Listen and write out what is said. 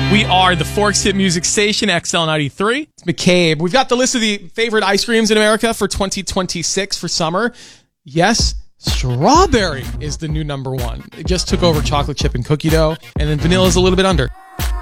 We are the Forks Hit Music Station, XL93. It's McCabe. We've got the list of the favorite ice creams in America for 2026 for summer. Yes, strawberry is the new number one. It just took over chocolate chip and cookie dough, and then vanilla is a little bit under.